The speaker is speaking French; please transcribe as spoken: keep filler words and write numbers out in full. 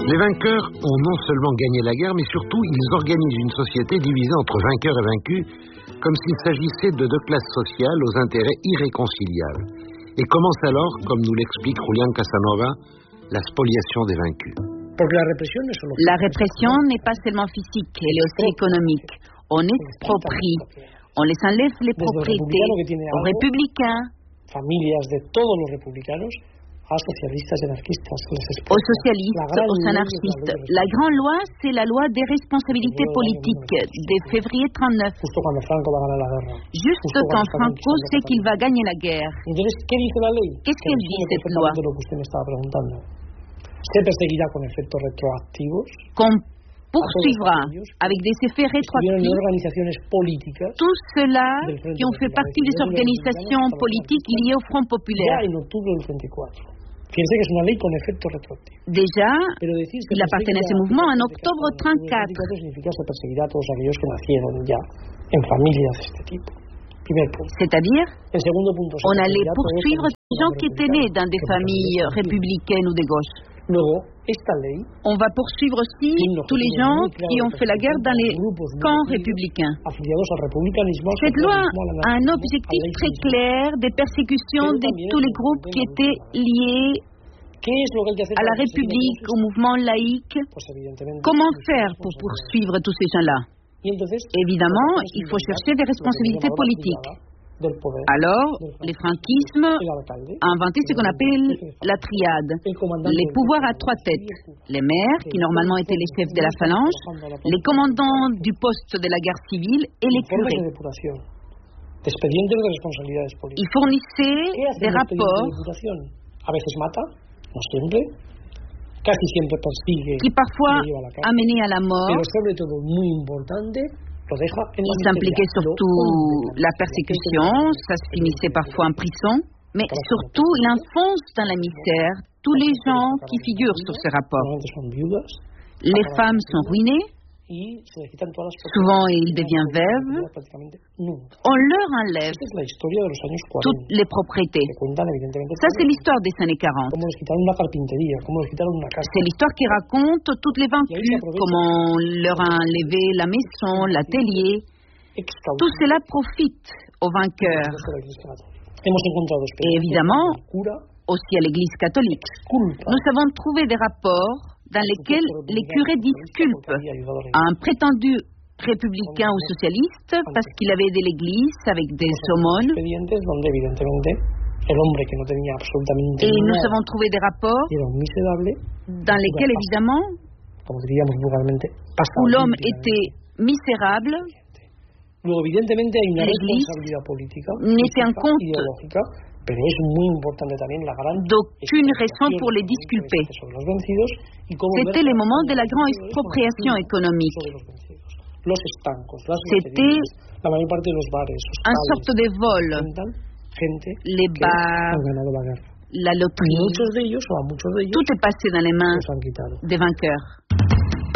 Les vainqueurs ont non seulement gagné la guerre, mais surtout ils organisent une société divisée entre vainqueurs et vaincus, comme s'il s'agissait de deux classes sociales aux intérêts irréconciliables. Et commence alors, comme nous l'explique Julián Casanova, la spoliation des vaincus. La répression n'est pas seulement physique, elle est aussi économique. On exproprie, on les enlève les propriétés aux républicains, aux socialistes, aux anarchistes. La grande loi, c'est la loi des responsabilités politiques de février trente-neuf. Juste quand Franco sait qu'il va gagner la guerre. Qu'est-ce qu'elle dit, cette loi? Qu'on poursuivra avec des effets rétroactifs tous ceux-là qui ont fait partie des organisations politiques liées au Front populaire. Déjà, il appartenait à ce mouvement en octobre trente-quatre. C'est-à-dire, on allait poursuivre des gens qui étaient nés dans des familles républicaines ou de gauche. On va poursuivre aussi tous les gens qui ont fait la guerre dans les camps républicains. Cette loi a un objectif très clair de persécution de tous les groupes qui étaient liés à la République, au mouvement laïque. Comment faire pour poursuivre tous ces gens-là? Évidemment, il faut chercher des responsabilités politiques. Alors, le franquisme a inventé ce qu'on appelle la triade, les pouvoirs à trois têtes, les maires, qui normalement étaient les chefs de la phalange, les commandants du poste de la guerre civile et les curés. Ils fournissaient des rapports qui parfois amenaient à la mort. Ils s'impliquaient surtout la persécution, ça se finissait parfois en prison, mais surtout il enfonce dans la misère tous les gens qui figurent sur ces rapports. Les femmes sont ruinées, souvent ils deviennent veuves, on leur enlève toutes les propriétés. Ça, c'est l'histoire des années quarante. C'est l'histoire qui raconte toutes les vaincus, comment on leur a enlevé la maison, l'atelier. Tout cela profite aux vainqueurs. Et évidemment, aussi à l'Église catholique. Nous avons trouvé des rapports dans lesquels les curés disculpent un prétendu républicain ou socialiste parce qu'il avait aidé l'Église avec des aumônes. Et nous avons trouvé des rapports dans lesquels, évidemment, où l'homme était misérable, l'Église n'était en compte d'aucune raison pour les disculper. C'était le moment de la grande expropriation économique. C'était une sorte de vol. Les bars, la loterie, tout est passé dans les mains des vainqueurs.